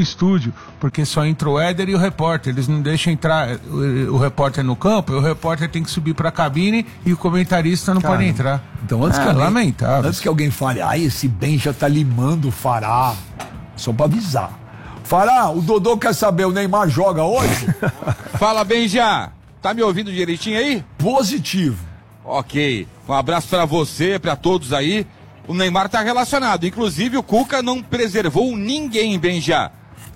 estúdio, porque só entra o Éder e o repórter. Eles não deixam entrar o repórter no campo, e o repórter tem que subir pra cabine e o comentarista não pode entrar. Então antes lamentável. Antes que alguém fale, esse Ben já tá limando o Fará, só pra avisar. Fará, o Dodô quer saber, o Neymar joga hoje? Fala, Benja. Tá me ouvindo direitinho aí? Positivo. Ok. Um abraço pra você, pra todos aí. O Neymar tá relacionado. Inclusive, o Cuca não preservou ninguém, Benja.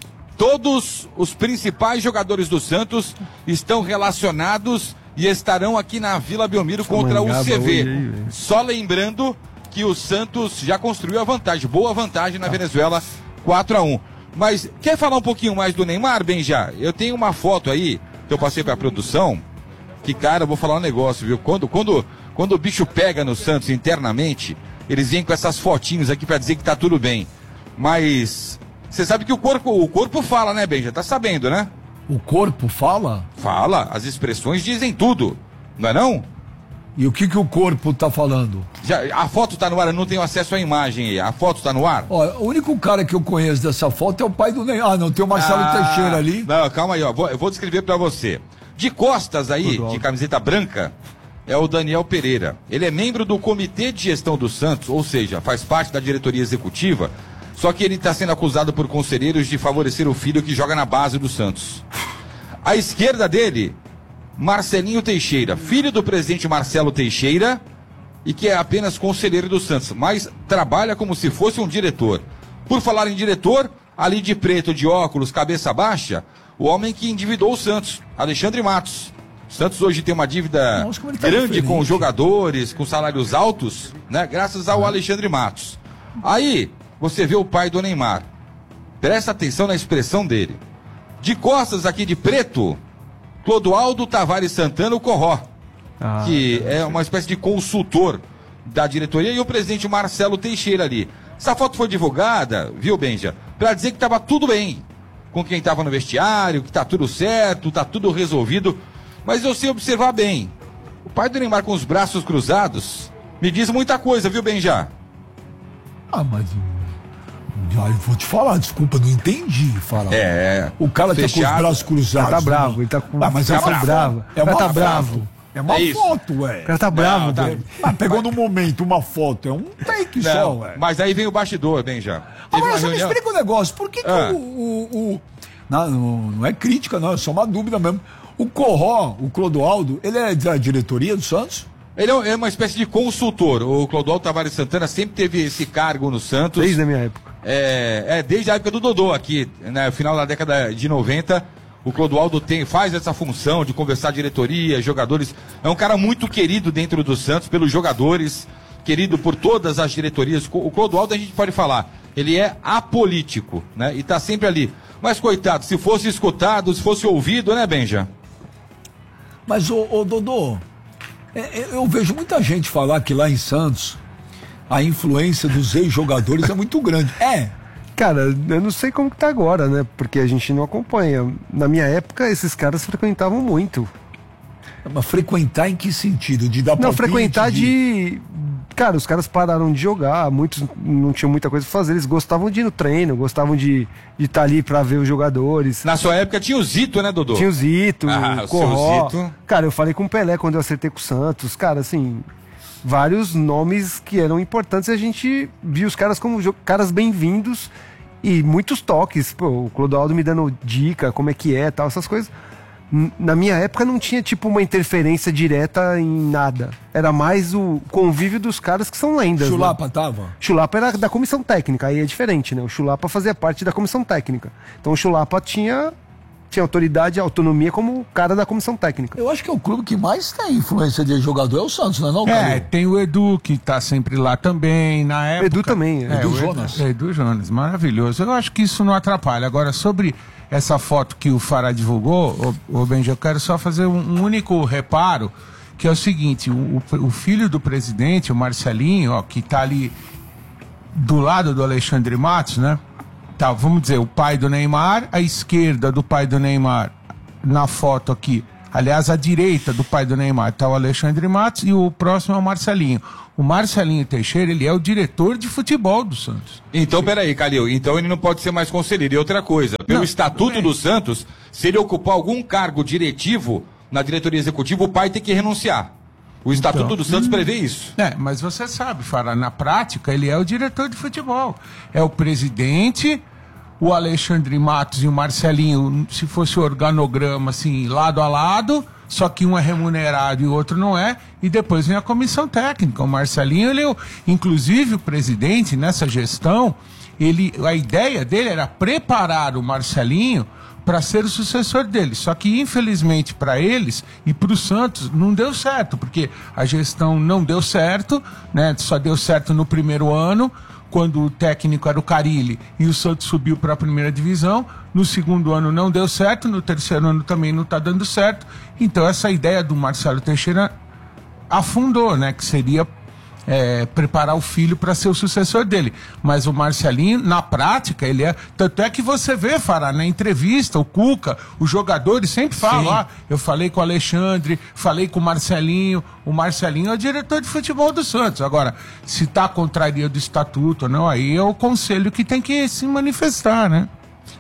Todos os principais jogadores do Santos estão relacionados e estarão aqui na Vila Belmiro contra o CV. Só lembrando que o Santos já construiu a vantagem. Boa vantagem na Venezuela, 4-1. Mas quer falar um pouquinho mais do Neymar, Benja? Eu tenho uma foto aí que eu passei pra produção. Que, cara, eu vou falar um negócio, viu? Quando o bicho pega no Santos internamente, eles vêm com essas fotinhos aqui pra dizer que tá tudo bem. Mas você sabe que o corpo fala, né, Benja? Tá sabendo, né? O corpo fala? Fala, as expressões dizem tudo, não é não? E o que o corpo tá falando? A foto tá no ar, eu não tenho acesso à imagem aí. A foto tá no ar? Ó, o único cara que eu conheço dessa foto é o pai do Neymar. Ah, não, tem o Marcelo Teixeira ali. Não, calma aí, ó. Eu vou descrever pra você. De costas aí, de camiseta branca, é o Daniel Pereira. Ele é membro do Comitê de Gestão do Santos, ou seja, faz parte da diretoria executiva, só que ele está sendo acusado por conselheiros de favorecer o filho que joga na base do Santos. À esquerda dele, Marcelinho Teixeira, filho do presidente Marcelo Teixeira, e que é apenas conselheiro do Santos, mas trabalha como se fosse um diretor. Por falar em diretor, ali de preto, de óculos, cabeça baixa, o homem que endividou o Santos, Alexandre Matos. O Santos hoje tem uma dívida grande com jogadores, com salários altos, né? Graças ao Alexandre Matos. Aí, você vê o pai do Neymar. Presta atenção na expressão dele. De costas aqui de preto, Clodoaldo Tavares Santana, o Corró, que é uma espécie de consultor da diretoria, e o presidente Marcelo Teixeira ali. Essa foto foi divulgada, viu, Benja, pra dizer que tava tudo bem com quem tava no vestiário, que tá tudo certo, tá tudo resolvido. Mas eu sei observar bem. O pai do Neymar com os braços cruzados me diz muita coisa, viu, Benja? Mas eu vou te falar, desculpa, não entendi falar. O cara fechado, tá com os braços cruzados. Ele tá bravo, ele tá com... mas é bravo. É uma tá foto. bravo. É uma foto, ué. O cara tá bravo, velho. Pegou no momento uma foto, é um take só, ué. Mas aí vem o bastidor, Benja. Agora você me explica um negócio, por que não é crítica, não, é só uma dúvida mesmo. O Corró, o Clodoaldo, ele é da diretoria do Santos? Ele é uma espécie de consultor. O Clodoaldo Tavares Santana sempre teve esse cargo no Santos. Desde a minha época. Desde a época do Dodô aqui, no final da década de 90. O Clodoaldo faz essa função de conversar diretoria, jogadores. É um cara muito querido dentro do Santos, pelos jogadores, querido por todas as diretorias. O Clodoaldo, a gente pode falar, ele é apolítico, né? E tá sempre ali. Mas, coitado, se fosse escutado, se fosse ouvido, né, Benja? Mas, ô Dodô, eu vejo muita gente falar que lá em Santos a influência dos ex-jogadores é muito grande. Cara, eu não sei como que tá agora, né? Porque a gente não acompanha. Na minha época, esses caras frequentavam muito. Mas frequentar em que sentdo? De dar palpite? Não, frequentar de... Cara, os caras pararam de jogar, muitos não tinham muita coisa pra fazer, eles gostavam de ir no treino, gostavam de estar ali pra ver os jogadores. Na sua época tinha o Zito, né, Dodô? Tinha o Zito, o Corró. Zito. Cara, eu falei com o Pelé quando eu acertei com o Santos, cara, assim, vários nomes que eram importantes e a gente viu os caras como caras bem-vindos e muitos toques, pô, o Clodoaldo me dando dica, como é que é, tal, essas coisas. Na minha época não tinha tipo uma interferência direta em nada. Era mais o convívio dos caras que são lendas. Chulapa, né? tava? Chulapa era da comissão técnica, aí é diferente, né? O Chulapa fazia parte da comissão técnica. Então o Chulapa tinha autoridade, autonomia como cara da comissão técnica. Eu acho que é o clube que mais tem influência de jogador é o Santos, não é não, cara? Tem o Edu, que tá sempre lá também, na época... Edu também. Edu Jonas. Edu Jonas, maravilhoso. Eu acho que isso não atrapalha. Agora, sobre essa foto que o Fará divulgou, o Benja, eu quero só fazer um único reparo, que é o seguinte, o filho do presidente, o Marcelinho, ó, que tá ali do lado do Alexandre Matos, né? Tá, vamos dizer, o pai do Neymar, à esquerda do pai do Neymar, na foto aqui. Aliás, à direita do pai do Neymar tá o Alexandre Matos e o próximo é o Marcelinho. O Marcelinho Teixeira, ele é o diretor de futebol do Santos. Então, peraí, Calil, então ele não pode ser mais conselheiro. E outra coisa, pelo Estatuto do Santos, se ele ocupar algum cargo diretivo na diretoria executiva, o pai tem que renunciar. O Estatuto do Santos prevê isso. Mas você sabe, Fará, na prática ele é o diretor de futebol. É o presidente, o Alexandre Matos e o Marcelinho, se fosse o organograma assim, lado a lado, só que um é remunerado e o outro não é, e depois vem a comissão técnica. O Marcelinho, inclusive o presidente, nessa gestão, a ideia dele era preparar o Marcelinho para ser o sucessor dele. Só que, infelizmente, para eles e para o Santos, não deu certo, porque a gestão não deu certo, né? Só deu certo no primeiro ano, quando o técnico era o Carille e o Santos subiu para a primeira divisão. No segundo ano não deu certo, no terceiro ano também não está dando certo. Então, essa ideia do Marcelo Teixeira afundou, né? Que seria preparar o filho para ser o sucessor dele. Mas o Marcelinho, na prática, ele é... Tanto é que você vê, Fará, na entrevista, o Cuca, os jogadores sempre falam, eu falei com o Alexandre, falei com o Marcelinho é o diretor de futebol do Santos. Agora, se está contraria do estatuto ou não, aí é o conselho que tem que se manifestar, né?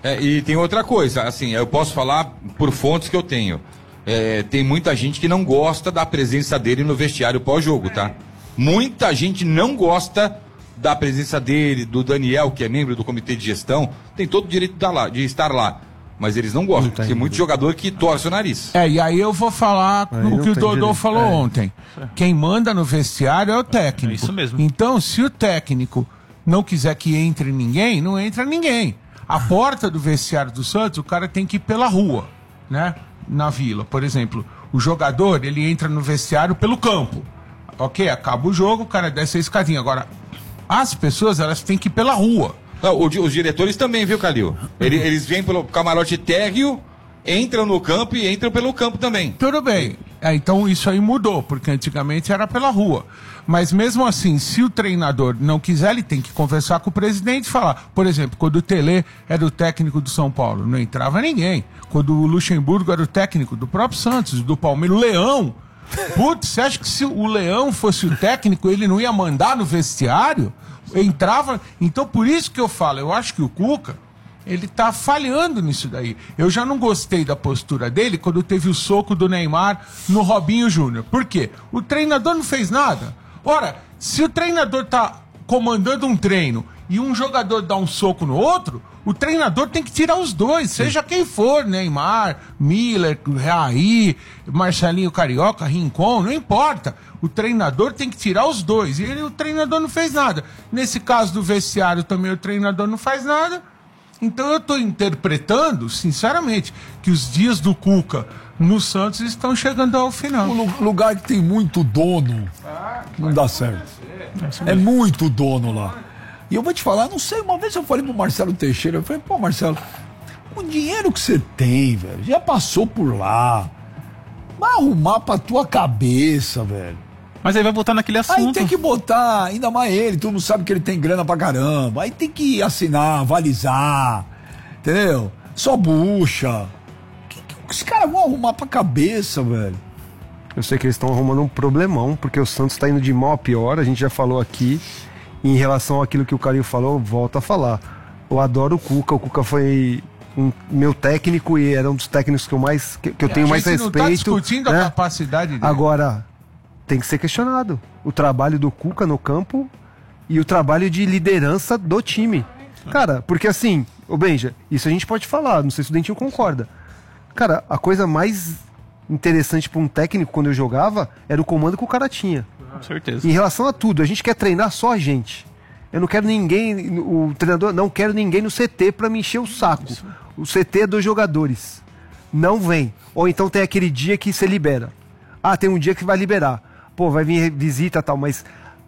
E tem outra coisa, assim, eu posso falar por fontes que eu tenho. Tem muita gente que não gosta da presença dele no vestiário pós-jogo, tá? Muita gente não gosta da presença dele, do Daniel, que é membro do comitê de gestão, tem todo o direito de estar lá. Mas eles não gostam, tem muito jogador que torce o nariz. E aí eu vou falar o que o Dodô falou ontem. Quem manda no vestiário é o técnico. É isso mesmo. Então, se o técnico não quiser que entre ninguém, não entra ninguém. A porta do vestiário do Santos, o cara tem que ir pela rua, né? Na Vila, por exemplo. O jogador, ele entra no vestiário pelo campo. Ok, acaba o jogo, o cara desce a escadinha. Agora, as pessoas, elas têm que ir pela rua. Não, os diretores também, viu, Calil? Eles vêm pelo camarote térreo, entram no campo e entram pelo campo também. Tudo bem. Então isso aí mudou, porque antigamente era pela rua. Mas mesmo assim, se o treinador não quiser, ele tem que conversar com o presidente e falar. Por exemplo, quando o Tele era o técnico do São Paulo, não entrava ninguém. Quando o Luxemburgo era o técnico do próprio Santos, do Palmeiras, o Leão... Putz, você acha que se o Leão fosse o técnico, ele não ia mandar no vestiário? Entrava... Então, por isso que eu falo, eu acho que o Cuca, ele tá falhando nisso daí. Eu já não gostei da postura dele quando teve o soco do Neymar no Robinho Júnior. Por quê? O treinador não fez nada. Ora, se o treinador tá comandando um treino e um jogador dá um soco no outro, o treinador tem que tirar os dois, seja quem for, Neymar, Miller, Raí, Marcelinho Carioca, Rincon, não importa. O treinador tem que tirar os dois. E o treinador não fez nada. Nesse caso do vestiário também o treinador não faz nada. Então eu estou interpretando, sinceramente, que os dias do Cuca no Santos estão chegando ao final. Um lugar que tem muito dono, não dá certo. É muito dono lá. E eu vou te falar, não sei, uma vez eu falei pro Marcelo Teixeira, eu falei, pô, Marcelo, o dinheiro que você tem, velho, já passou por lá. Vai arrumar pra tua cabeça, velho. Mas aí vai voltar naquele assunto. Aí tem que botar, ainda mais ele, todo mundo sabe que ele tem grana pra caramba. Aí tem que assinar, avalizar, entendeu? Só bucha. Que os caras vão arrumar pra cabeça, velho? Eu sei que eles estão arrumando um problemão, porque o Santos tá indo de mal a pior, a gente já falou aqui. Em relação àquilo que o Calil falou, eu volto a falar. Eu adoro o Cuca foi meu técnico e era um dos técnicos que eu tenho mais respeito. A gente não tá discutindo, né? A capacidade dele. Agora, tem que ser questionado o trabalho do Cuca no campo e o trabalho de liderança do time. Cara, porque assim, ô Benja, isso a gente pode falar, não sei se o Dentinho concorda. Cara, a coisa mais interessante para um técnico quando eu jogava era o comando que o cara tinha. Com certeza. Em relação a tudo, a gente quer treinar só a gente. Eu não quero ninguém, o treinador, não quero ninguém no CT para me encher o saco. Isso. O CT é dos jogadores. Não vem. Ou então tem aquele dia que você libera. Ah, tem um dia que vai liberar. Pô, vai vir visita e tal, mas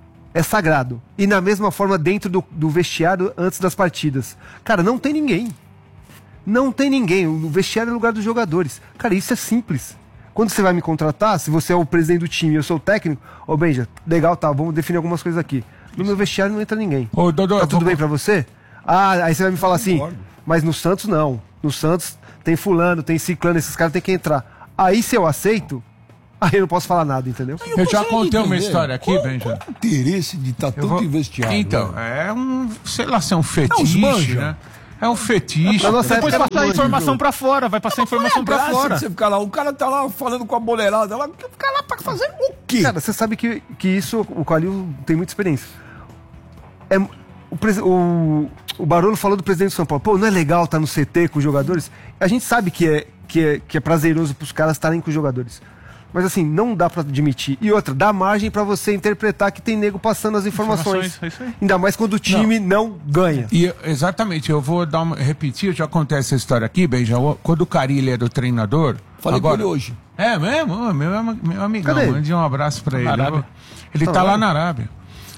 é sagrado. E na mesma forma dentro do vestiário antes das partidas. Cara, não tem ninguém. Não tem ninguém. O vestiário é o lugar dos jogadores. Cara, isso é simples. Quando você vai me contratar, se você é o presidente do time e eu sou o técnico, ô Benja, legal, tá, vamos definir algumas coisas aqui. No meu vestiário não entra ninguém. Ô, Dodô, tá tudo bem pra você? Ah, aí você vai me falar assim, mas no Santos não. No Santos tem fulano, tem ciclano, esses caras tem que entrar. Aí se eu aceito, aí eu não posso falar nada, entendeu? Eu já contei uma história aqui, Benja. Qual o interesse de estar tanto em vestiário? Então, é um, sei lá, se é um fetiche, né? É um fetiche. Depois passar a informação pra fora, vai passar a informação pra fora. Você fica lá, o cara tá lá falando com a boleirada, ela fica lá pra fazer o quê? Cara, você sabe que isso, o Calil tem muita experiência. O Barolo falou do presidente do São Paulo. Pô, não é legal estar no CT com os jogadores? A gente sabe que é prazeroso pros caras estarem com os jogadores. Mas assim, não dá pra admitir. E outra, dá margem pra você interpretar que tem nego passando as informações. É isso aí. Ainda mais quando o time não ganha. E, exatamente, eu vou repetir, eu já contei essa história aqui, Benja. Quando o Carilli era o treinador. Falei com ele hoje. É mesmo? Meu amigão. Cadê ele? Mande um abraço pra ele. Arábia. Ele tá lá na Arábia.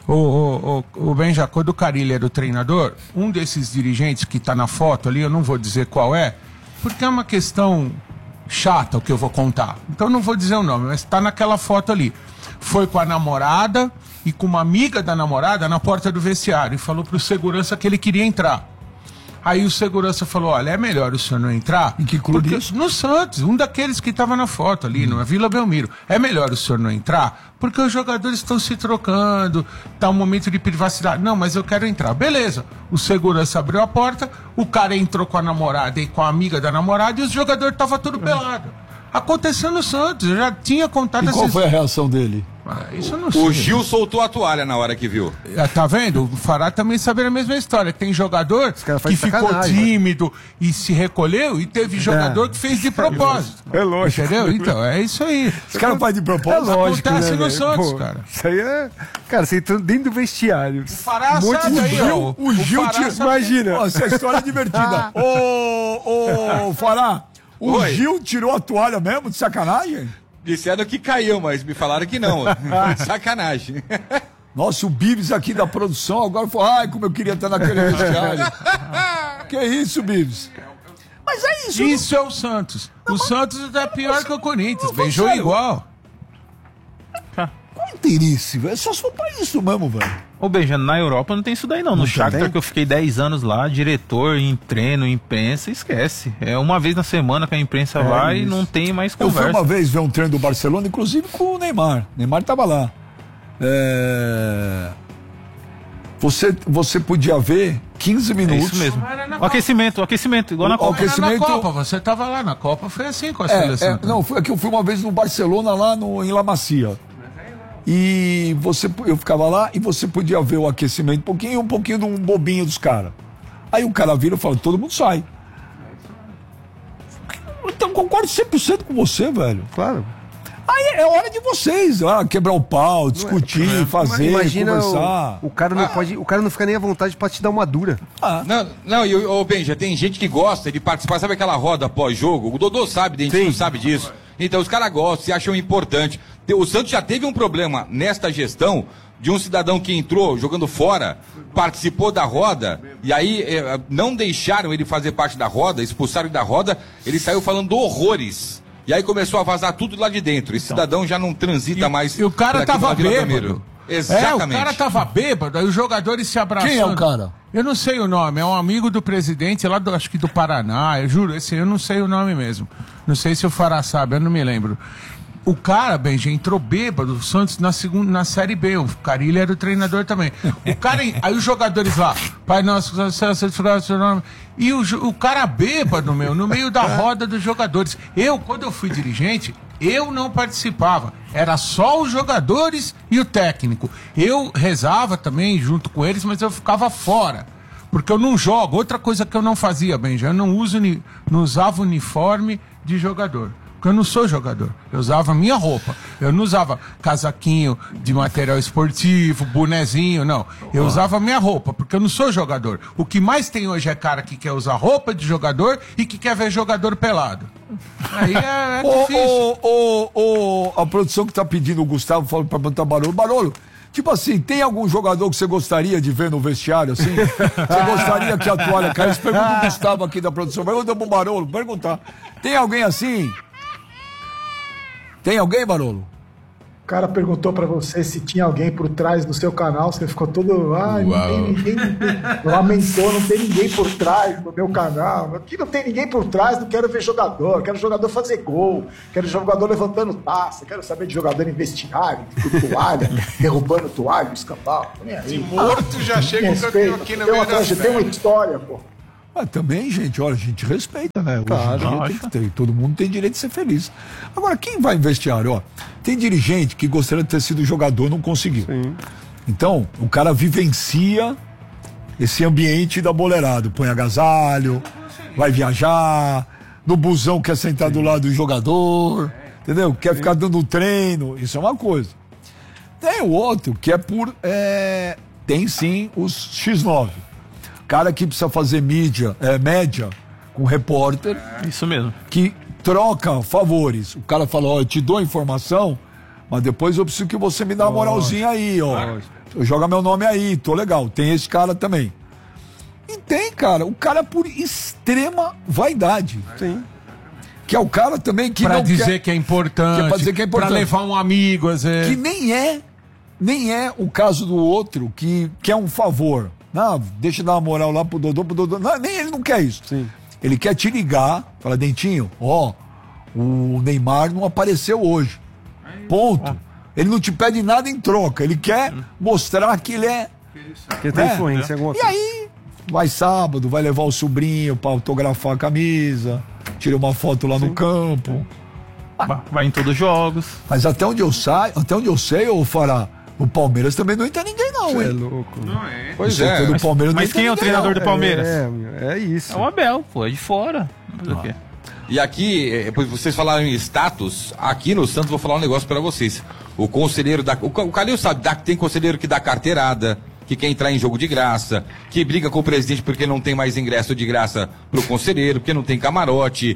O Benja, quando o Carilli era o treinador, um desses dirigentes que tá na foto ali, eu não vou dizer qual é, porque é uma questão chata o que eu vou contar. Então eu não vou dizer o nome, mas tá naquela foto ali. Foi com a namorada e com uma amiga da namorada na porta do vestiário e falou pro segurança que ele queria entrar. Aí o segurança falou, olha, é melhor o senhor não entrar. Em que clube isso? No Santos, um daqueles que estava na foto ali, na Vila Belmiro. É melhor o senhor não entrar, porque os jogadores estão se trocando, tá um momento de privacidade. Não, mas eu quero entrar. Beleza. O segurança abriu a porta, o cara entrou com a namorada e com a amiga da namorada e os jogadores estavam tudo pelado. Aconteceu no Santos, eu já tinha contado E qual foi a reação dele? Isso eu não sei. O Gil soltou a toalha na hora que viu. Tá vendo? O Fará também sabe a mesma história. Tem jogador caras que fazem ficou sacanagem, tímido e se recolheu, e teve jogador que fez de propósito. É lógico. Entendeu? Então, é isso aí. Os caras fazem de É propósito. lógico, acontece né, no velho? Santos, Pô, cara. Isso aí é... Cara, você entrou dentro do vestiário. O Fará Monte sabe de aí, Gil, ó. O Gil Fará tinha... sabe- Imagina. Ó, essa história é divertida. Ô, Fará, o Oi. Gil tirou a toalha mesmo, de sacanagem? Disseram que caiu, mas me falaram que não. Sacanagem. Nossa, o Bibs aqui da produção agora falou, ai, como eu queria estar naquele vestiário. Que isso, Bibs? Mas é isso. Isso é o Santos. O Santos é pior que o Corinthians. não, Beijou sério. igual. Qual interesse, velho? Só se for pra isso mesmo, velho. Ô, Benja, na Europa não tem isso daí não. No Shakhtar, que eu fiquei 10 anos lá, diretor, em treino, imprensa, esquece. É uma vez na semana que a imprensa vai e não tem mais Eu fui conversa. uma vez ver um treino do Barcelona, inclusive com o Neymar. O Neymar tava lá. Você podia ver 15 É minutos. isso mesmo. Era na O aquecimento, igual na Copa. Ok. aquecimento- Na Copa, você tava lá na Copa, foi assim com a seleção. Não, foi que eu fui uma vez no Barcelona, lá em La Macia. E eu ficava lá e você podia ver o aquecimento um pouquinho de um bobinho dos caras. Aí o cara vira e fala, todo mundo sai. Então concordo 100% com você, velho. Claro. Aí é hora de vocês, quebrar o pau, discutir, fazer, Imagina conversar. o cara não pode... O cara não fica nem à vontade pra te dar uma dura. Não, e ô Benja, tem gente que gosta de participar, sabe aquela roda pós-jogo? O Dodô sabe, a gente não sabe disso. Então os caras gostam, se acham importante. O Santos já teve um problema nesta gestão de um cidadão que entrou jogando fora, participou da roda, e aí não deixaram ele fazer parte da roda, expulsaram ele da roda, ele saiu falando horrores. E aí começou a vazar tudo lá de dentro. Esse cidadão já não transita mais. E o cara por aqui tava pela Vila bêbado. Belmiro. Exatamente. O cara tava bêbado, aí os jogadores se abraçando. Quem é o cara? Eu não sei o nome, é um amigo do presidente lá, acho que do Paraná, eu juro, eu não sei o nome mesmo. Não sei se o Fará sabe, eu não me lembro. O cara, Benja, entrou bêbado, o Santos na Série B, o Carilli era o treinador também. O cara, aí os jogadores lá, Pai Nosso, santificado seu nome. E o cara bêbado, no meio da roda dos jogadores. Quando eu fui dirigente, eu não participava. Era só os jogadores e o técnico. Eu rezava também junto com eles, mas eu ficava fora. Porque eu não jogo. Outra coisa que eu não fazia, Benja, eu não usava uniforme de jogador. Porque eu não sou jogador. Eu usava minha roupa. Eu não usava casaquinho de material esportivo, bonezinho, não. Eu usava minha roupa, porque eu não sou jogador. O que mais tem hoje é cara que quer usar roupa de jogador e que quer ver jogador pelado. Aí é difícil. A produção que tá pedindo o Gustavo falou pra perguntar Barolo. Barolo, tipo assim, tem algum jogador que você gostaria de ver no vestiário, assim? Você gostaria que a toalha caísse? Pergunta o Gustavo aqui da produção. Pergunta pro Barolo, perguntar. Tem alguém assim? Tem alguém, Barolo? O cara perguntou pra você se tinha alguém por trás do seu canal, você ficou todo. Ai, não tem ninguém. Lamentou, não tem ninguém por trás do meu canal. Aqui não tem ninguém por trás, não quero ver jogador, quero jogador fazer gol, quero jogador levantando taça, quero saber de jogador em vestiário, com toalha, derrubando toalha, escambau. Morto já chega Respeito, aqui no meio da tem uma história, pô. Mas também, gente, olha, a gente respeita, né? Hoje Claro, em dia tem que ter, todo mundo tem direito de ser feliz. Agora, quem vai em vestiário, ó? Tem dirigente que gostaria de ter sido jogador, não conseguiu. Sim. Então, o cara vivencia esse ambiente da boleirada, põe agasalho, vai viajar, no busão quer sentar do lado do jogador, entendeu? Quer ficar dando treino, isso é uma coisa. Tem o outro que é por... tem sim os X9. Cara que precisa fazer média com repórter. Isso mesmo. Que troca favores. O cara fala, ó, eu te dou a informação, mas depois eu preciso que você me dá uma moralzinha aí, ó. Joga meu nome aí, tô legal. Tem esse cara também. E tem, cara, o cara por extrema vaidade. Sim. Que é o cara também que pra não dizer quer... que é importante, pra dizer que é importante. pra levar um amigo, às vezes. Que nem é o caso do outro que quer um favor. Não, deixa eu dar uma moral lá pro Dodô. Não, nem ele não quer isso. Sim. Ele quer te ligar, fala, Dentinho, ó, o Neymar não apareceu hoje. Ponto. Ele não te pede nada em troca, ele quer mostrar que ele é... Que tem influência, alguma E coisa. aí, vai sábado, vai levar o sobrinho pra autografar a camisa, tira uma foto lá no campo. Vai em todos os jogos. Mas até onde eu sei, ô Fará, o Palmeiras também não entra ninguém não, É hein? louco. Pois O setor é. do Palmeiras não Mas entra quem é o ninguém, treinador não. do Palmeiras? É isso. É o Abel, pô, é de fora. Fazer o quê? E aqui, vocês falaram em status, aqui no Santos vou falar um negócio pra vocês. O conselheiro o Calil sabe, tem conselheiro que dá carteirada, que quer entrar em jogo de graça, que briga com o presidente porque não tem mais ingresso de graça pro conselheiro, porque não tem camarote.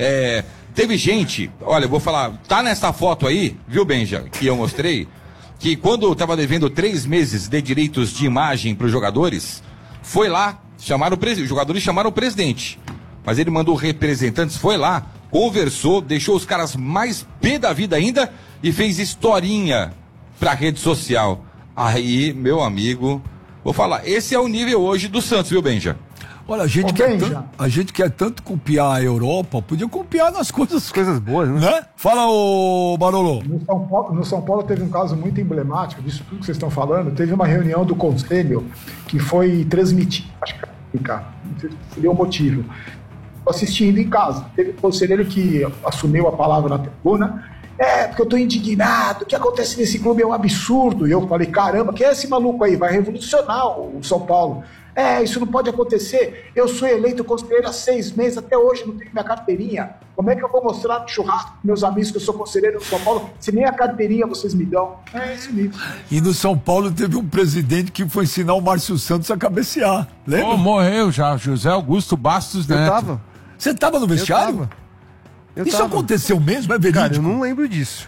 Teve gente, olha, eu vou falar, tá nessa foto aí, viu, Benja, que eu mostrei, que quando eu tava devendo 3 meses de direitos de imagem pros jogadores, foi lá, os jogadores chamaram o presidente. Mas ele mandou representantes, foi lá, conversou, deixou os caras mais pé da vida ainda e fez historinha pra rede social. Aí, meu amigo, vou falar, esse é o nível hoje do Santos, viu, Benja? Olha, a gente quer tanto copiar a Europa, podia copiar nas coisas boas, né? Fala, ô Barolo. No São Paulo teve um caso muito emblemático disso tudo que vocês estão falando. Teve uma reunião do conselho que foi transmitida, acho que não sei se deu o motivo. Assistindo em casa. Teve um conselheiro que assumiu a palavra na tribuna. Porque eu tô indignado, o que acontece nesse clube é um absurdo. E eu falei, caramba, quem é esse maluco aí? Vai revolucionar o São Paulo. Isso não pode acontecer. Eu sou eleito conselheiro há 6 meses, até hoje não tenho minha carteirinha. Como é que eu vou mostrar no churrasco com meus amigos que eu sou conselheiro do São Paulo, se nem a carteirinha vocês me dão? É isso mesmo. E no São Paulo teve um presidente que foi ensinar o Márcio Santos a cabecear. Lembra? Morreu já, José Augusto Bastos Neto. Eu tava. Você tava no vestiário? Isso aconteceu mesmo? É verídico? Cara, eu não lembro disso.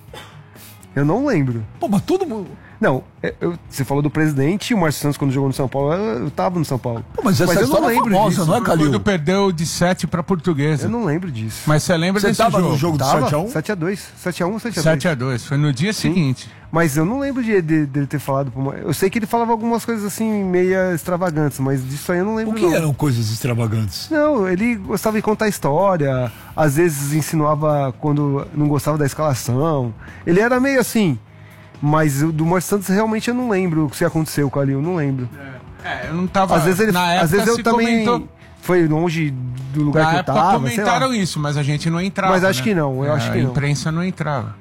Eu não lembro. Pô, mas todo mundo... Não, você falou do presidente e o Márcio Santos quando jogou no São Paulo, eu tava no São Paulo. Pô, mas essa eu história não é lembro famosa, disso. não é, Calil? Quando perdeu de 7 pra Portuguesa. Eu não lembro disso. Mas você lembra desse tava jogo? no jogo do Tava 7x1? 7x2. 7x1 ou 7x2? 7x2, foi no dia seguinte. Mas eu não lembro dele ter falado. Eu sei que ele falava algumas coisas assim, meia extravagantes, mas disso aí eu não lembro. O que não. eram coisas extravagantes? Não, ele gostava de contar história, às vezes insinuava quando não gostava da escalação. Ele era meio assim, mas do Márcio Santos realmente eu não lembro o que aconteceu com ele, eu não lembro. Eu não tava... Às vezes ele, na época às vezes eu se também comentou... foi longe do lugar Na que eu época tava, comentaram isso, mas a gente não entrava. Mas acho que não, eu acho que A não. imprensa não entrava.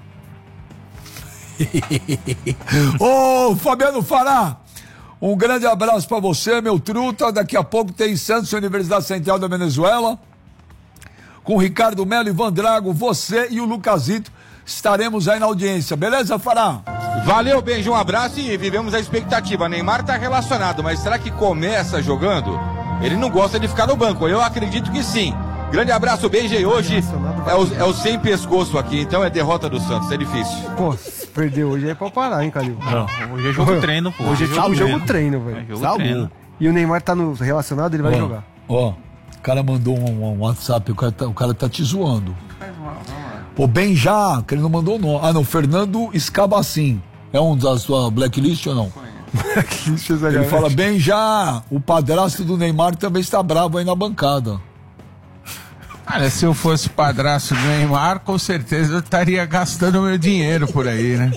Ô, Fabiano Fará, um grande abraço pra você, meu truta. Daqui a pouco tem Santos, Universidade Central da Venezuela, com o Ricardo Melo, Ivan Drago, você e o Lucasito. Estaremos aí na audiência, beleza, Fará? Valeu, Benja, um abraço e vivemos a expectativa. Neymar tá relacionado, mas será que começa jogando? Ele não gosta de ficar no banco, eu acredito que sim. Grande abraço, Benja, e hoje é o sem pescoço aqui, então é derrota do Santos, é difícil. Pô, se perder hoje é pra parar, hein, Calil? Não, hoje é jogo treino, pô. Hoje é tipo jogo treino, velho. É jogo treino. E o Neymar tá no relacionado, ele vai jogar. Ó, o cara mandou um WhatsApp, o cara tá te zoando. Pô, Benja, que ele não mandou o nome. Ah, não, Fernando Escabacim. É um da sua blacklist ou não? Ele fala, Benja, o padrasto do Neymar também está bravo aí na bancada. Olha, se eu fosse padrasto do Neymar, com certeza eu estaria gastando meu dinheiro por aí, né?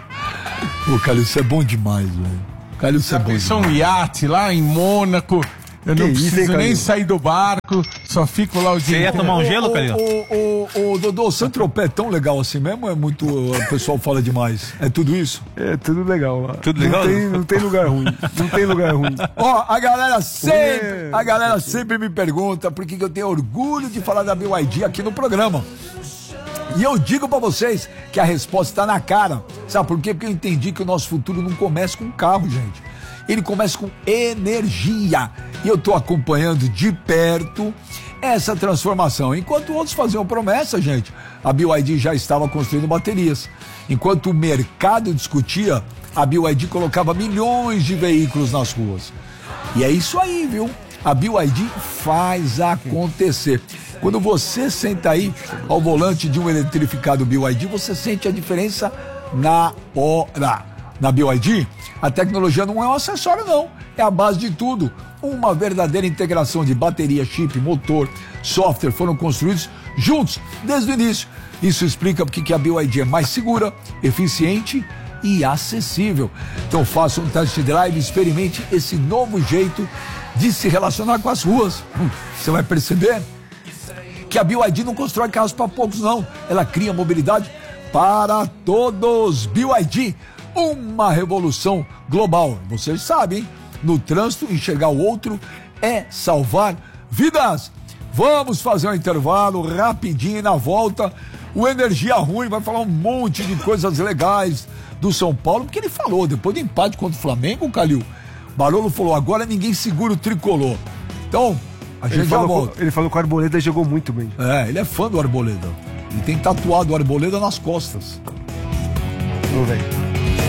Pô, Calil, isso é bom demais, velho. Calil, isso é bom Pensou demais. um iate lá em Mônaco, Eu não preciso nem sair do barco, só fico lá o dia inteiro. Você ia tomar um gelo, Calil? Ô, Dodô, Saint-Tropez é tão legal assim mesmo? É muito. O pessoal fala demais. É tudo isso? É tudo legal lá. Tudo legal? Não tem lugar ruim. Não tem lugar ruim. Ó, a galera sempre me pergunta por que eu tenho orgulho de falar da BYD aqui no programa. E eu digo pra vocês que a resposta tá na cara. Sabe por quê? Porque eu entendi que o nosso futuro não começa com carro, gente. Ele começa com energia. E eu tô acompanhando de perto essa transformação. Enquanto outros faziam promessa, gente, a BYD já estava construindo baterias. Enquanto o mercado discutia, a BYD colocava milhões de veículos nas ruas. E é isso aí, viu? A BYD faz acontecer. Quando você senta aí ao volante de um eletrificado BYD, você sente a diferença na hora. Na BYD, a tecnologia não é um acessório, não. É a base de tudo. Uma verdadeira integração de bateria, chip, motor, software foram construídos juntos desde o início. Isso explica porque que a BYD é mais segura, eficiente e acessível. Então faça um test drive e experimente esse novo jeito de se relacionar com as ruas. Você vai perceber que a BYD não constrói carros para poucos, não. Ela cria mobilidade para todos. BYD, uma revolução global. Vocês sabem, hein? No trânsito, enxergar o outro é salvar vidas. Vamos fazer um intervalo rapidinho e na volta o Energia Ruim vai falar um monte de coisas legais do São Paulo, porque ele falou, depois do empate contra o Flamengo, Calil, Barolo falou, agora ninguém segura o tricolor. Então, a gente já volta. Ele falou que o Arboleda jogou muito bem. É, ele é fã do Arboleda. Ele tem tatuado o Arboleda nas costas. Vamos ver.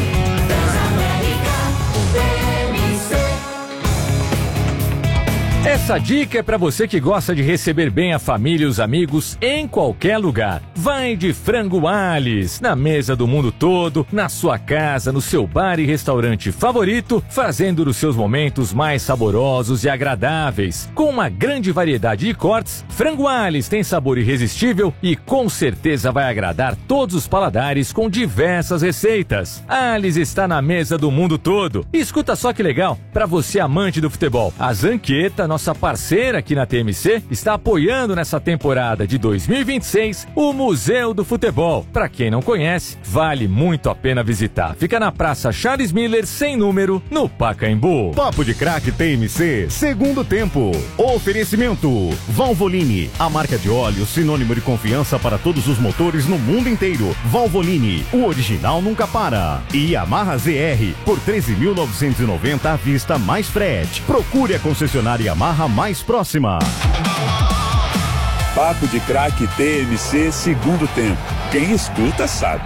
Essa dica é para você que gosta de receber bem a família e os amigos em qualquer lugar. Vai de Frango Alice, na mesa do mundo todo, na sua casa, no seu bar e restaurante favorito, fazendo os seus momentos mais saborosos e agradáveis. Com uma grande variedade de cortes, Frango Alice tem sabor irresistível e com certeza vai agradar todos os paladares com diversas receitas. Alice está na mesa do mundo todo. E escuta só que legal, para você amante do futebol, a Zanqueta, nossa parceira aqui na TMC, está apoiando nessa temporada de 2026 o Museu do Futebol. Para quem não conhece, vale muito a pena visitar. Fica na Praça Charles Miller, sem número, no Pacaembu. Papo de Craque TMC, segundo tempo. Oferecimento Valvoline, a marca de óleo sinônimo de confiança para todos os motores no mundo inteiro. Valvoline, o original nunca para. E Yamaha ZR, por 13.990 à vista mais frete. Procure a concessionária Yamaha mais próxima. Papo de Craque TMC, segundo tempo. Quem escuta sabe.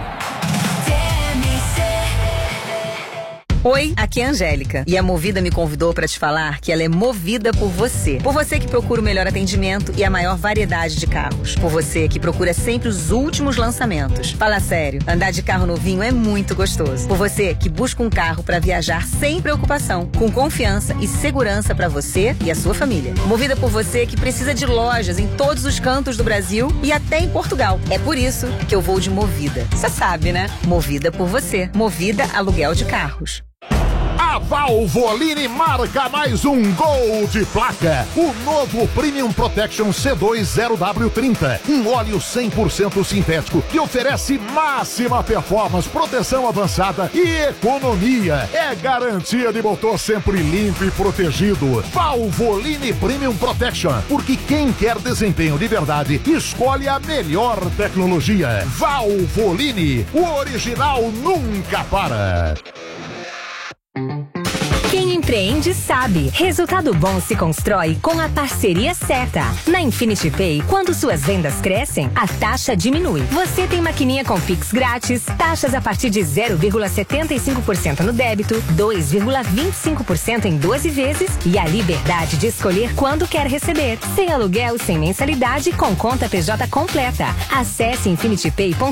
Oi, aqui é a Angélica e a Movida me convidou para te falar que ela é movida por você. Por você que procura o melhor atendimento e a maior variedade de carros. Por você que procura sempre os últimos lançamentos. Fala sério, andar de carro novinho é muito gostoso. Por você que busca um carro para viajar sem preocupação, com confiança e segurança para você e a sua família. Movida por você que precisa de lojas em todos os cantos do Brasil e até em Portugal. É por isso que eu vou de Movida. Você sabe, né? Movida por você. Movida Aluguel de Carros. A Valvoline marca mais um gol de placa. O novo Premium Protection C2 0W30. Um óleo 100% sintético que oferece máxima performance, proteção avançada e economia. É garantia de motor sempre limpo e protegido. Valvoline Premium Protection. Porque quem quer desempenho de verdade, escolhe a melhor tecnologia. Valvoline. O original nunca para. Quem empreende sabe. Resultado bom se constrói com a parceria certa. Na Infinity Pay, quando suas vendas crescem, a taxa diminui. Você tem maquininha com Pix grátis, taxas a partir de 0,75% no débito, 2,25% em 12 vezes e a liberdade de escolher quando quer receber. Sem aluguel, sem mensalidade, com conta PJ completa. Acesse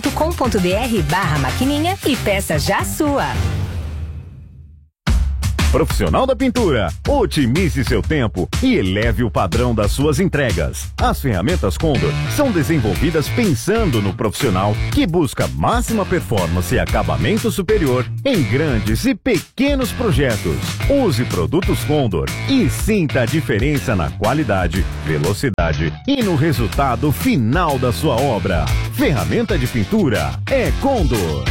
infinitypay.com.br/maquininha e peça já a sua. profissional da pintura. Otimize seu tempo e eleve o padrão das suas entregas. As ferramentas Condor são desenvolvidas pensando no profissional que busca máxima performance e acabamento superior em grandes e pequenos projetos. Use produtos Condor e sinta a diferença na qualidade, velocidade e no resultado final da sua obra. Ferramenta de pintura é Condor.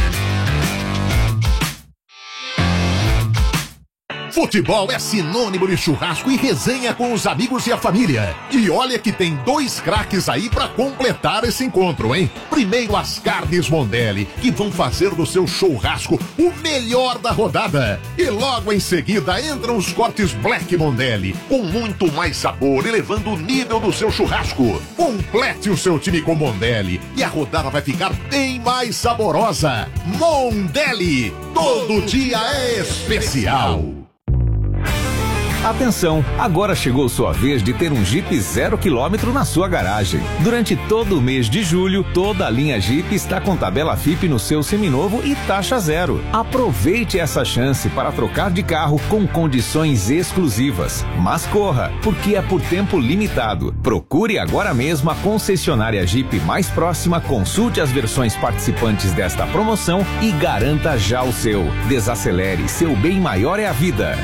Futebol é sinônimo de churrasco e resenha com os amigos e a família. E olha que tem 2 craques aí pra completar esse encontro, hein? Primeiro as carnes Mondelli, que vão fazer do seu churrasco o melhor da rodada. E logo em seguida entram os cortes Black Mondelli, com muito mais sabor, elevando o nível do seu churrasco. Complete o seu time com Mondelli e a rodada vai ficar bem mais saborosa. Mondelli, todo dia é especial. Atenção, agora chegou sua vez de ter um Jeep 0 km na sua garagem. Durante todo o mês de julho, toda a linha Jeep está com tabela FIP no seu seminovo e taxa zero. Aproveite essa chance para trocar de carro com condições exclusivas. Mas corra, porque é por tempo limitado. Procure agora mesmo a concessionária Jeep mais próxima, consulte as versões participantes desta promoção e garanta já o seu. Desacelere, seu bem maior é a vida.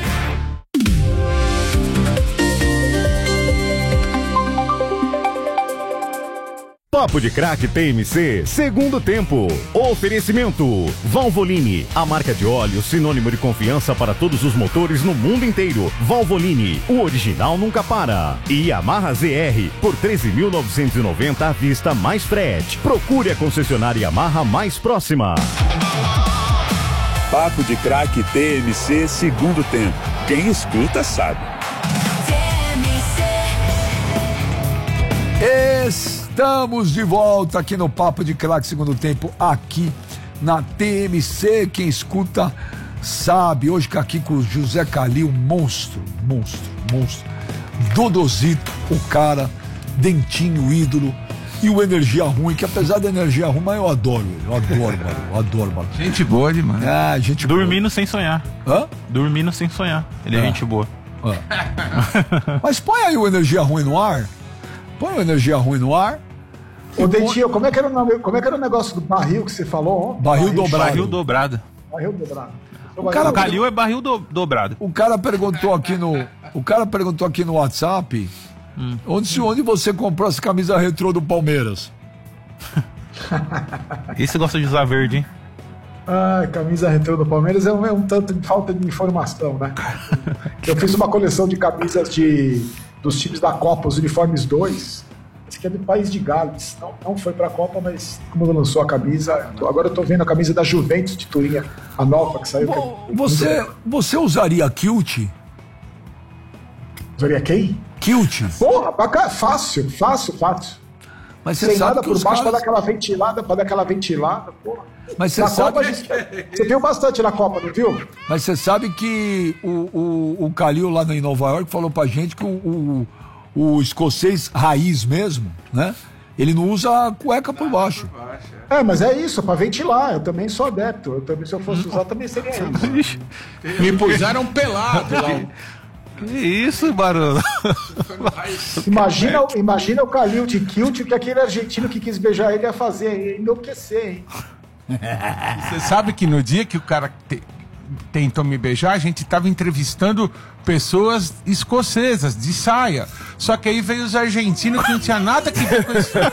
Papo de Craque TMC, segundo tempo. Oferecimento Valvoline, a marca de óleo sinônimo de confiança para todos os motores no mundo inteiro. Valvoline, o original nunca para. E Yamaha ZR, por 13.990 à vista mais frete. Procure a concessionária Yamaha mais próxima. Papo de Craque TMC, segundo tempo. Quem escuta sabe. Estamos de volta aqui no Papo de Craque segundo tempo, aqui na TMC. Quem escuta sabe. Hoje aqui com o José Calil, monstro. Dodozito, o cara, Dentinho, ídolo. E o Energia Ruim, que apesar da energia ruim, mas eu adoro ele. Eu adoro, mano. Gente boa demais. Ah, gente Dormindo boa. sem sonhar. Hã? Dormindo sem sonhar. Ele é gente boa. Mas põe aí o Energia Ruim no ar. Põe o Energia Ruim no ar. Ô, Dentinho, como é que era o negócio do barril que você falou? Barril dobrado. Barril dobrado. Barril dobrado. O Calil é barril dobrado. O cara perguntou aqui no WhatsApp onde você comprou essa camisa retrô do Palmeiras. Esse gosta de usar verde, hein? Ah, camisa retrô do Palmeiras é um tanto de falta de informação, né? Eu fiz uma coleção de camisas dos times da Copa, os uniformes 2. Esse aqui é do País de Gales. Não foi pra Copa, mas como lançou a camisa, agora eu tô vendo a camisa da Juventus de Turim, a nova que saiu. Você usaria kilt? Usaria quem? Kilt. Porra, bacana, fácil. Mas você sem sabe nada que por os baixo caras... pra dar aquela ventilada, porra. Mas você na sabe... Copa, você viu bastante na Copa, não viu? Mas você sabe que o Calil lá em Nova York falou pra gente que o escocês raiz mesmo, né? Ele não usa a cueca por baixo. Mas é isso, pra ventilar. Eu também sou adepto. Eu também, se eu fosse usar, também seria isso. Me puseram pelado lá. Que isso, barulho? Imagina o Calil de kilt, que aquele argentino que quis beijar ele ia fazer, ia enlouquecer, hein? Você sabe que no dia que o cara tentou me beijar, a gente tava entrevistando pessoas escocesas, de saia. Só que aí veio os argentinos que não tinha nada que ver com isso.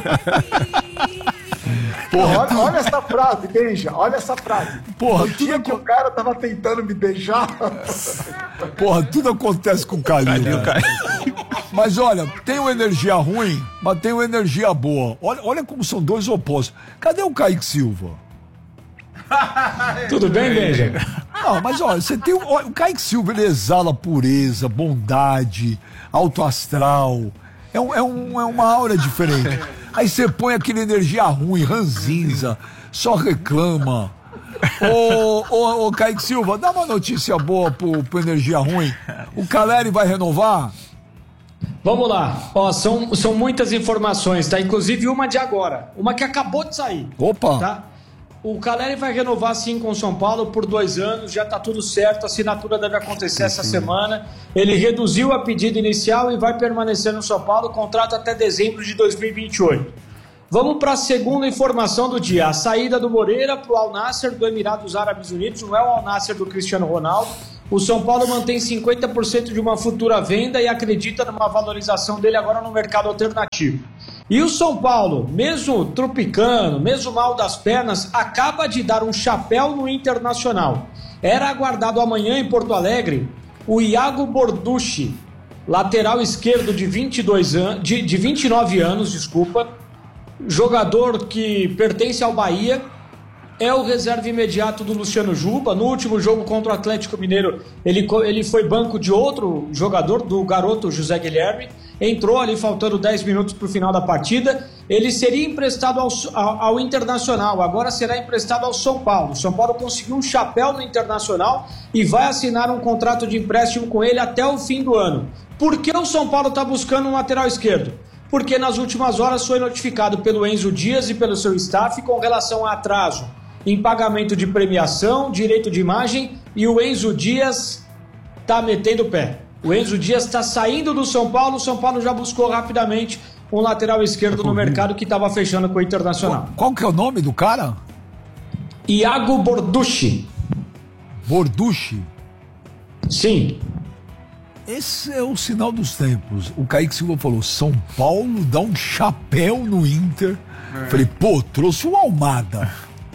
Porra, olha essa frase, beija, olha essa frase. Porra, no dia que o cara tava tentando me beijar. Porra, tudo acontece com o Calil. Mas olha, tem uma energia ruim, mas tem uma energia boa. Olha como são dois opostos. Cadê o Kaique Silva? Tudo bem, Benja? Não, mas olha, você tem o Kaique Silva, ele exala pureza, bondade, alto astral. É uma aura diferente. Aí você põe aquela energia ruim, ranzinza, só reclama. Ô Kaique Silva, dá uma notícia boa pro energia ruim. O Caleri vai renovar? Vamos lá. Ó, são muitas informações, tá? Inclusive uma de agora. Uma que acabou de sair. Opa! Tá? o Caleri vai renovar sim com o São Paulo por 2 anos, já está tudo certo, a assinatura deve acontecer essa semana. Ele reduziu a pedida inicial e vai permanecer no São Paulo, contrato até dezembro de 2028. Vamos para a segunda informação do dia, a saída do Moreira para o Al Nassr do Emirados Árabes Unidos, não é o Al Nassr do Cristiano Ronaldo. O São Paulo mantém 50% de uma futura venda e acredita numa valorização dele agora no mercado alternativo. E o São Paulo, mesmo tropicando, mesmo mal das pernas, acaba de dar um chapéu no Internacional. Era aguardado amanhã em Porto Alegre o Iago Borducci, lateral esquerdo de 29 anos, jogador que pertence ao Bahia. É o reserva imediato do Luciano Juba. No último jogo contra o Atlético Mineiro, ele foi banco de outro jogador, do garoto José Guilherme. Entrou ali faltando 10 minutos para o final da partida. Ele seria emprestado ao Internacional, agora será emprestado ao São Paulo. O São Paulo conseguiu um chapéu no Internacional e vai assinar um contrato de empréstimo com ele até o fim do ano. Por que o São Paulo está buscando um lateral esquerdo? Porque nas últimas horas foi notificado pelo Enzo Dias e pelo seu staff com relação a atraso em pagamento de premiação, direito de imagem, e o Enzo Dias está metendo o pé. O Enzo Dias está saindo do São Paulo, o São Paulo já buscou rapidamente um lateral esquerdo no mercado que estava fechando com o Internacional. Qual que é o nome do cara? Iago Borducci. Borducci? Sim. Esse é o sinal dos tempos. O Kaique Silva falou, São Paulo dá um chapéu no Inter. Falei, pô, trouxe o Almada.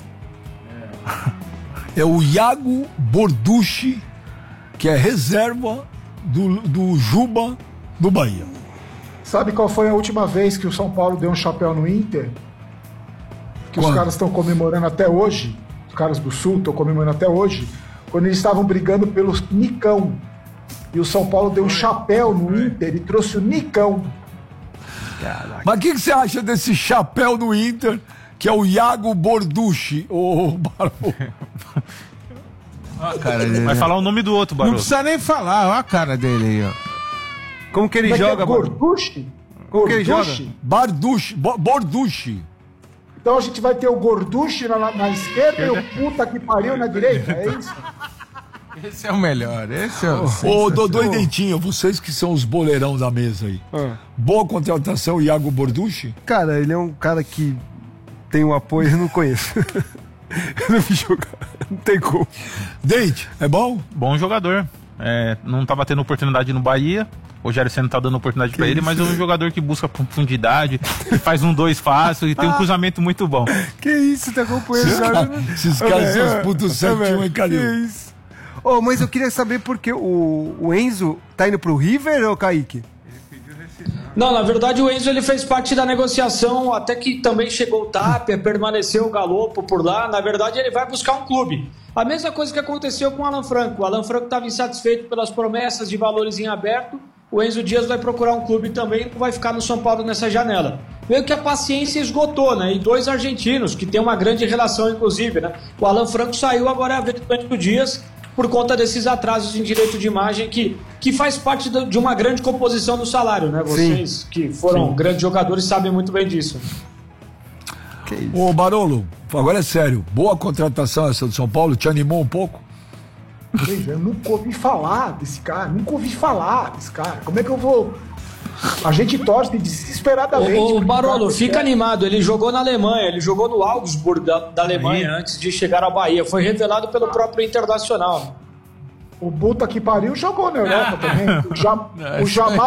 É o Iago Borducci, que é reserva do Juba do Bahia. Sabe qual foi a última vez que o São Paulo deu um chapéu no Inter? Que os caras estão comemorando até hoje. Os caras do Sul estão comemorando até hoje. Quando eles estavam brigando pelo Nicão. E o São Paulo deu um chapéu no Inter e trouxe o Nicão. Caraca. Mas o que você acha desse chapéu no Inter, que é o Iago Borducci, ô Barô? Vai falar o nome do outro, Barô. Não precisa nem falar, olha a cara dele aí, ó. Como que ele joga, Barô? Gorducci? Como que ele joga? Borducci. Então a gente vai ter o Gorducci na esquerda e o puta que pariu na direita, é isso? Esse é o melhor, esse é o... Ô, Dodô e Dentinho, vocês que são os boleirão da mesa aí. Boa contratação, Iago Borducci? Cara, ele é um cara que tem um apoio, eu não conheço. Eu não vi jogar, não tem como. Dente, é bom? Bom jogador. Não tava tendo oportunidade no Bahia. O Rogério Ceni tá dando oportunidade pra ele, mas é um jogador que busca profundidade, que faz 1-2 fácil e tem um cruzamento muito bom. Que isso, tá acompanhando? Esses caras são os putos 7-1 em Calil. Que isso? Oh, mas eu queria saber porque o Enzo tá indo pro River ou Kaique? Não, na verdade o Enzo ele fez parte da negociação, até que também chegou o Tapia, permaneceu o Galopo por lá. Na verdade ele vai buscar um clube. A mesma coisa que aconteceu com o Alan Franco. O Alan Franco estava insatisfeito pelas promessas de valores em aberto. O Enzo Dias vai procurar um clube também e vai ficar no São Paulo nessa janela. Meio que a paciência esgotou, né? E 2 argentinos, que tem uma grande relação, inclusive, né? O Alan Franco saiu, agora é a vez do Enzo Dias, por conta desses atrasos em direito de imagem que faz parte de uma grande composição do salário, né? Vocês que foram grandes jogadores sabem muito bem disso. Ô Barolo, agora é sério, boa contratação essa do São Paulo, te animou um pouco? Eu nunca ouvi falar desse cara, Como é que eu vou... A gente torce desesperadamente. Ô Barolo, fica animado, ele jogou na Alemanha, ele jogou no Augsburg da Alemanha antes de chegar ao Bahia, foi revelado pelo próprio Internacional. O puta que pariu jogou na Europa também.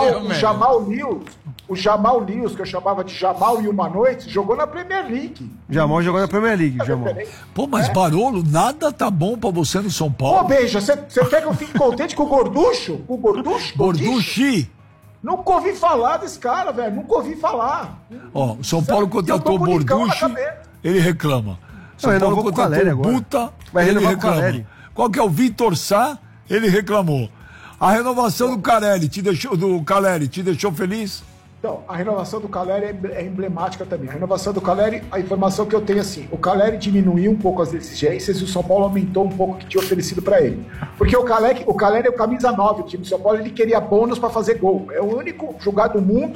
O Jamal Lewis, que eu chamava de Jamal e uma noite, jogou na Premier League. Jamal jogou na Premier League, Jamal. Pô, mas Barolo, nada tá bom pra você no São Paulo. Pô, Beija, você quer que eu fique contente com o Gorducho? Com o Gorducho? Gorducci? Nunca ouvi falar desse cara, velho. Nunca ouvi falar. Ó, o São Paulo contratou o Borducci, ele reclama. São Paulo contratou o Buta, ele reclama. Qual que é o Vitor Sá? Ele reclamou. A renovação do Caleri te deixou feliz? Então, a renovação do Caleri é emblemática também. A renovação do Caleri, a informação que eu tenho é assim, o Caleri diminuiu um pouco as exigências e o São Paulo aumentou um pouco o que tinha oferecido para ele. Porque o Caleri é o camisa 9 do time do São Paulo, ele queria bônus para fazer gol. É o único jogador do mundo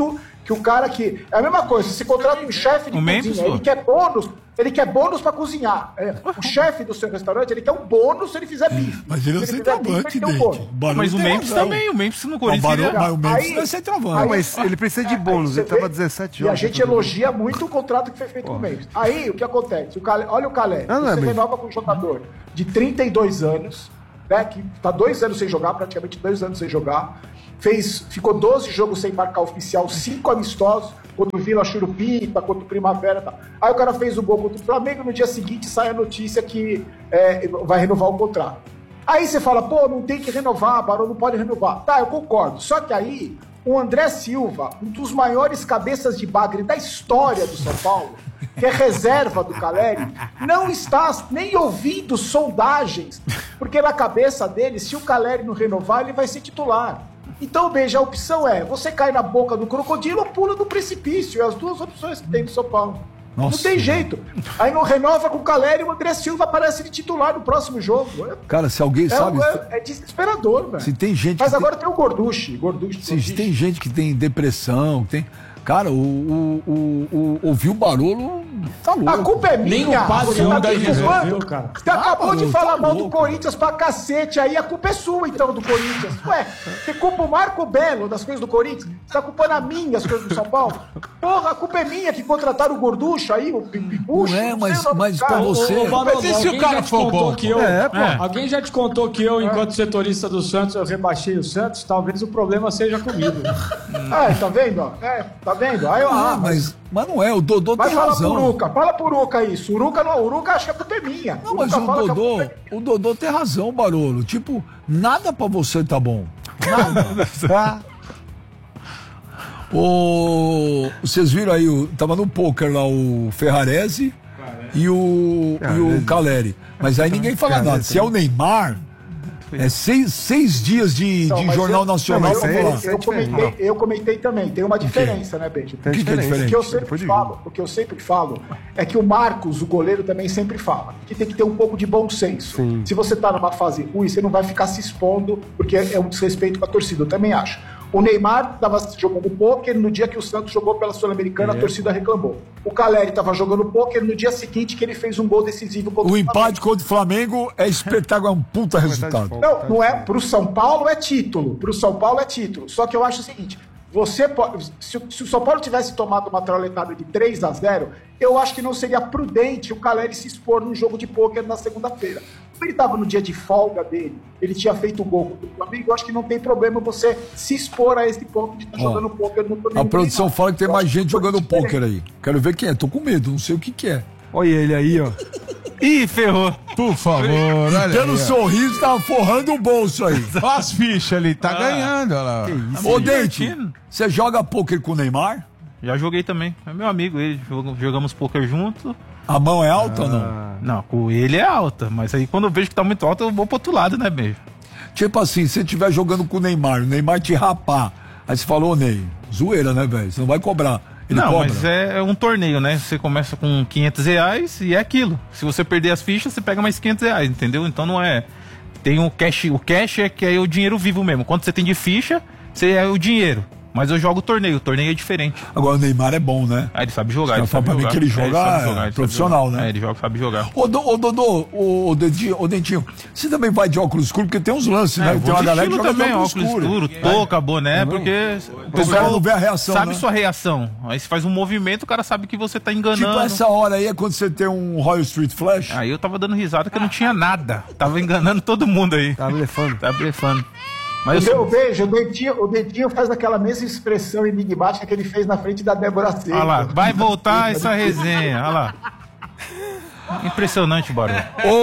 que o cara que... É a mesma coisa, se contrata um chefe de cozinha, ele quer bônus pra cozinhar. O chefe do seu restaurante, ele quer um bônus se ele fizer bife. Mas ele é centroavante, Dente. Mas o Memphis também, o Memphis no Corinthians. Mas o Memphis não é centroavante. Mas ele precisa de bônus, ele tava 17 jogos. E a gente elogia muito o contrato que foi feito com o Memphis. Aí, o que acontece? Olha o Calé, você renova com um jogador de 32 anos, né, que tá 2 anos sem jogar, praticamente 2 anos sem jogar, ficou 12 jogos sem marcar oficial, 5 amistosos, contra o Vila Churupipa, contra o Primavera e tal. Aí o cara fez o gol contra o Flamengo, no dia seguinte sai a notícia que vai renovar o contrato. Aí você fala, pô, não tem que renovar, Barão não pode renovar. Tá, eu concordo. Só que aí, o André Silva, um dos maiores cabeças de bagre da história do São Paulo, que é reserva do Caleri, não está nem ouvindo sondagens, porque na cabeça dele, se o Caleri não renovar, ele vai ser titular. Então, veja, a opção é, você cai na boca do crocodilo ou pula do precipício. É as duas opções que tem no São Paulo. Nossa. Não tem jeito. Aí não renova com o Caleri e o André Silva aparece de titular no próximo jogo. Cara, se alguém sabe... É desesperador, velho. Se tem gente Mas agora tem o Gorducci. Se tem gente que tem depressão, tem... Cara, ouvir o Barolo tá louco. A culpa é minha. Nem o padre resolveu, cara. Você acabou de falar mal do Corinthians pra cacete, aí a culpa é sua, então, do Corinthians. Ué, você culpa o Marco Belo das coisas do Corinthians? Você tá culpando a mim as coisas do São Paulo? Porra, a culpa é minha que contrataram o Gorducho aí, o Pipucho. Não é, mas pra você... Mas e se o cara for bom? Alguém já te contou que eu, enquanto setorista do Santos, eu rebaixei o Santos? Talvez o problema seja comigo. Tá vendo? Tá vendo? Aí, mas não é, o Dodô tem razão. Fala pro Uruca isso. O Uruca acha que a culpa é minha. Não, mas o Dodô tem razão, Barolo. Tipo, nada pra você tá bom. Nada. Vocês viram aí, tava no poker lá o Ferrarese e o Caleri. Mas aí ninguém fala nada. Se é o Neymar... É 6 dias de Jornal Nacional. Eu comentei também. Tem uma diferença, né, Beijo? O que é diferente? O que eu sempre falo é que o Marcos, o goleiro, também sempre fala que tem que ter um pouco de bom senso. Sim. Se você tá numa fase ruim, você não vai ficar se expondo, porque é um desrespeito com a torcida. Eu também acho. O Neymar estava jogando pôquer no dia que o Santos jogou pela Sul-Americana, a torcida reclamou. O Caleri estava jogando pôquer no dia seguinte que ele fez um gol decisivo contra o Flamengo. O empate contra o Flamengo é espetáculo, é um puta resultado. Não é. Pro São Paulo é título. Só que eu acho o seguinte, se o São Paulo tivesse tomado uma trauletada de 3-0, eu acho que não seria prudente o Caleri se expor num jogo de pôquer na segunda-feira. Ele estava no dia de folga dele, ele tinha feito o gol contra o Flamengo, eu acho que não tem problema você se expor a esse ponto de estar jogando pôquer no torneio. A produção fala que tem mais gente jogando pôquer aí. Quero ver quem é, tô com medo, não sei o que é. Olha ele aí, ó. Ih, ferrou. Por favor, olha aí. Pelo sorriso, tava forrando o bolso aí. Olha as fichas ali, tá ganhando. Olha lá. Ô, Dente, você joga pôquer com o Neymar? Já joguei também. É meu amigo, ele. Jogamos pôquer junto. A mão é alta ou não? Não, com ele é alta. Mas aí quando eu vejo que tá muito alta, eu vou pro outro lado, né, beijo? Tipo assim, se você estiver jogando com o Neymar te rapar. Aí você falou, Ney, zoeira, né, velho? Você não vai cobrar. Ele cobra. Mas é um torneio, né? Você começa com R$500 e é aquilo. Se você perder as fichas, você pega mais R$500, entendeu? Então não é... Tem o cash. O cash é que é o dinheiro vivo mesmo. Quando você tem de ficha, você é o dinheiro. Mas eu jogo o torneio é diferente. Agora o Neymar é bom, né? Ele sabe jogar. Ele sabe jogar. Que ele joga profissional, né? Ele sabe jogar. Ô Dodô, ô Dentinho, você também vai de óculos escuros, porque tem uns lances, né? Tem uma galera que joga também, óculos escuro, touca, boné, porque o pessoal não vê a reação, sabe, né? Sua reação. Aí você faz um movimento, o cara sabe que você tá enganando. Tipo essa hora aí é quando você tem um Royal Street Flash? Aí eu tava dando risada que eu não tinha nada. Tava enganando todo mundo aí. Tava blefando. Mas o Dentinho faz aquela mesma expressão enigmática que ele fez na frente da Débora Seco. Olha lá, vai voltar essa resenha, olha lá. Impressionante, Barão.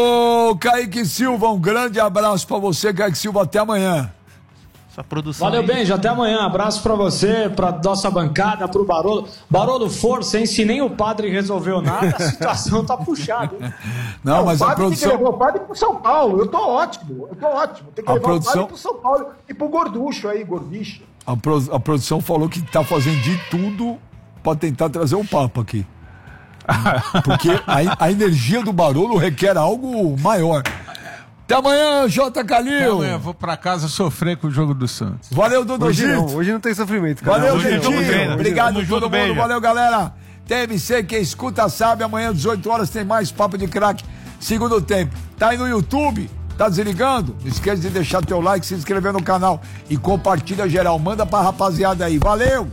Ô, Kaique Silva, um grande abraço pra você, Kaique Silva, até amanhã. Essa produção. Valeu, Benja, até amanhã. Abraço pra você, pra nossa bancada, pro Barolo. Barolo, força, hein? Se nem o padre resolveu nada, a situação tá puxada, hein? Não, mas a produção... Tem que levar o padre pro São Paulo. Eu tô ótimo. Tem que levar o padre pro São Paulo e pro Gorducho aí, Gordicho. A produção falou que tá fazendo de tudo pra tentar trazer o Papa aqui. Porque a energia do Barolo requer algo maior. Até amanhã, J. Calil. Amanhã vou pra casa sofrer com o jogo do Santos. Valeu, Dudu Hoje não tem sofrimento, cara. Valeu, hoje Gentinho. Obrigado a todo mundo. beijo. Valeu, galera. TMC, quem escuta sabe. Amanhã, 18 horas, tem mais Papo de Craque. Segundo tempo. Tá aí no YouTube? Tá desligando? Não esquece de deixar teu like, se inscrever no canal e compartilha geral. Manda pra rapaziada aí. Valeu!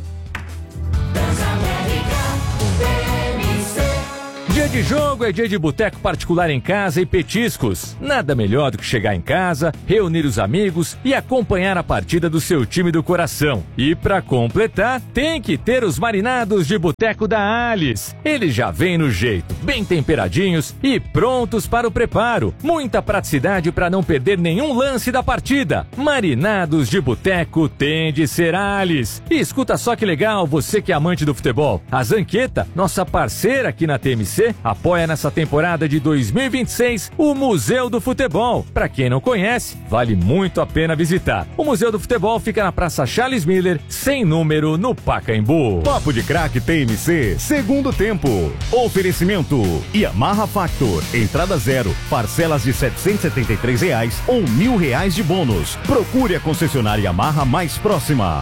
Dia de jogo é dia de boteco particular em casa e petiscos. Nada melhor do que chegar em casa, reunir os amigos e acompanhar a partida do seu time do coração. E pra completar, tem que ter os marinados de boteco da Alice. Eles já vêm no jeito, bem temperadinhos e prontos para o preparo. Muita praticidade para não perder nenhum lance da partida. Marinados de boteco tem de ser Alice. E escuta só que legal, você que é amante do futebol. A Zanqueta, nossa parceira aqui na TMC, apoia nessa temporada de 2026 o Museu do Futebol. Para quem não conhece, vale muito a pena visitar. O Museu do Futebol fica na Praça Charles Miller, sem número, no Pacaembu. Papo de Craque TMC, segundo tempo. Oferecimento Yamaha Factor, entrada zero, parcelas de R$ 773 ou R$ 1.000 de bônus. Procure a concessionária Yamaha mais próxima.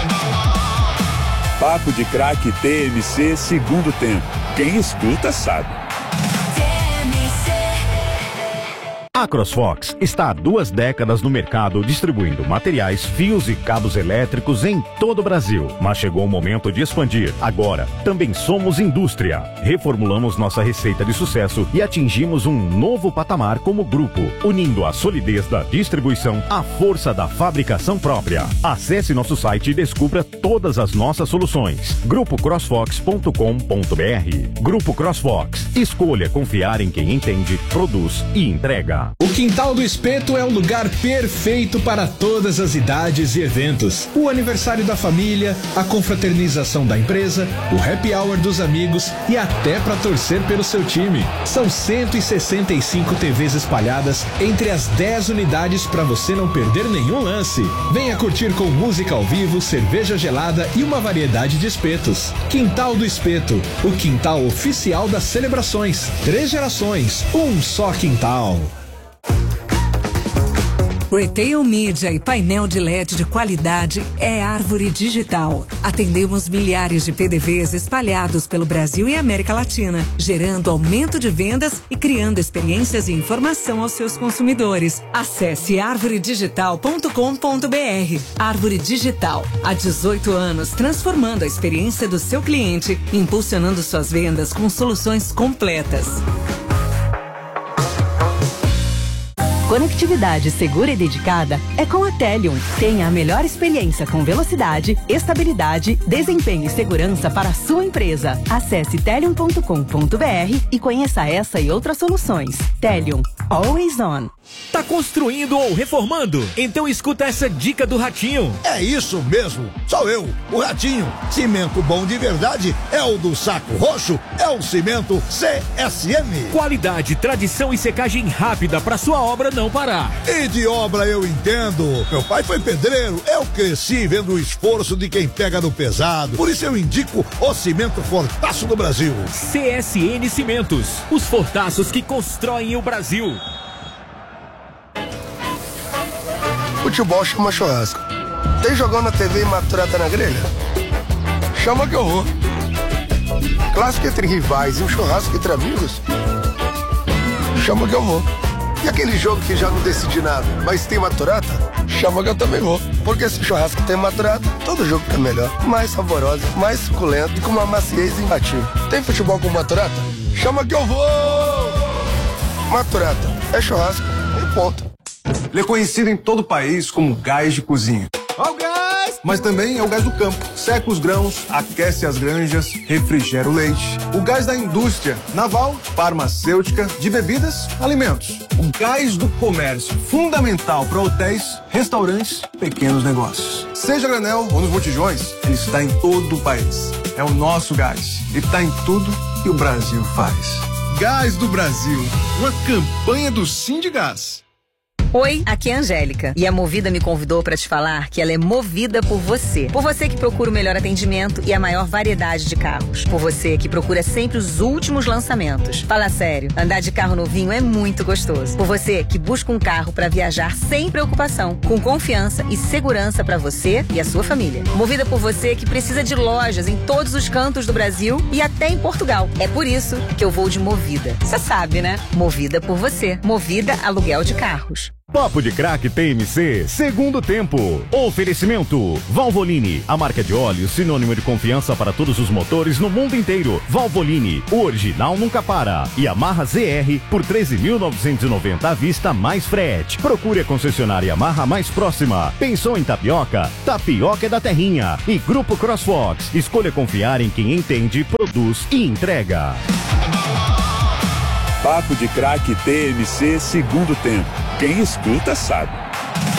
Papo de Craque TMC, segundo tempo. Quem escuta sabe. A CrossFox está há 2 décadas no mercado distribuindo materiais, fios e cabos elétricos em todo o Brasil. Mas chegou o momento de expandir. Agora, também somos indústria. Reformulamos nossa receita de sucesso e atingimos um novo patamar como grupo, unindo a solidez da distribuição à força da fabricação própria. Acesse nosso site e descubra todas as nossas soluções. grupocrossfox.com.br. Grupo CrossFox. Escolha confiar em quem entende, produz e entrega. O Quintal do Espeto é o lugar perfeito para todas as idades e eventos. O aniversário da família, a confraternização da empresa, o happy hour dos amigos e até para torcer pelo seu time. São 165 TVs espalhadas entre as 10 unidades para você não perder nenhum lance. Venha curtir com música ao vivo, cerveja gelada e uma variedade de espetos. Quintal do Espeto, o quintal oficial das celebrações. 3 gerações, um só quintal. Retail Media e painel de LED de qualidade é Árvore Digital. Atendemos milhares de PDVs espalhados pelo Brasil e América Latina, gerando aumento de vendas e criando experiências e informação aos seus consumidores. Acesse arvoredigital.com.br. Árvore Digital, há 18 anos transformando a experiência do seu cliente, impulsionando suas vendas com soluções completas. Conectividade segura e dedicada é com a Telium. Tenha a melhor experiência com velocidade, estabilidade, desempenho e segurança para a sua empresa. Acesse telium.com.br e conheça essa e outras soluções. Telium, always on. Tá construindo ou reformando? Então escuta essa dica do Ratinho. É isso mesmo, sou eu, o Ratinho. Cimento bom de verdade é o do Saco Roxo, é o cimento CSM. Qualidade, tradição e secagem rápida para sua obra não parar. E de obra eu entendo. Meu pai foi pedreiro, eu cresci vendo o esforço de quem pega no pesado. Por isso eu indico o cimento Fortaço do Brasil. CSN Cimentos, os fortaços que constroem o Brasil. Futebol chama churrasco. Tem jogão na TV e maturata na grelha? Chama que eu vou. Clássico entre rivais e um churrasco entre amigos? Chama que eu vou. E aquele jogo que já não decidi nada, mas tem maturata? Chama que eu também vou. Porque se o churrasco tem maturata, todo jogo fica melhor. Mais saboroso, mais suculento e com uma maciez imbatível. Tem futebol com maturata? Chama que eu vou! Maturata é churrasco e ponto. Ele é conhecido em todo o país como gás de cozinha. Ó o gás! Mas também é o gás do campo. Seca os grãos, aquece as granjas, refrigera o leite. O gás da indústria naval, farmacêutica, de bebidas, alimentos. O gás do comércio, fundamental para hotéis, restaurantes, pequenos negócios. Seja granel ou nos botijões, ele está em todo o país. É o nosso gás. Ele está em tudo que o Brasil faz. Gás do Brasil, uma campanha do Sindigás. Oi, aqui é a Angélica e a Movida me convidou para te falar que ela é movida por você. Por você que procura o melhor atendimento e a maior variedade de carros. Por você que procura sempre os últimos lançamentos. Fala sério, andar de carro novinho é muito gostoso. Por você que busca um carro para viajar sem preocupação, com confiança e segurança para você e a sua família. Movida por você que precisa de lojas em todos os cantos do Brasil e até em Portugal. É por isso que eu vou de Movida. Você sabe, né? Movida por você. Movida Aluguel de Carros. Papo de Craque TMC, segundo tempo. Oferecimento Valvoline, a marca de óleo sinônimo de confiança para todos os motores no mundo inteiro. Valvoline, o original nunca para. E Yamaha ZR por 13.990 à vista mais frete. Procure a concessionária Yamaha mais próxima. Pensou em tapioca? Tapioca é da terrinha. E Grupo CrossFox, escolha confiar em quem entende, produz e entrega. Papo de Craque TMC, segundo tempo. Quem escuta sabe.